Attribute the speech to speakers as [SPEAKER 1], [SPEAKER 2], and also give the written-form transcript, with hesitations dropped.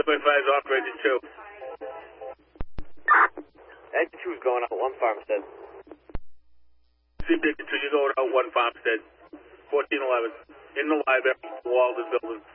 [SPEAKER 1] 75 is operator 2.
[SPEAKER 2] X2 is going out 1 Farmstead.
[SPEAKER 1] C52, you're going out 1 Farmstead. 1411. In the library, Walden building.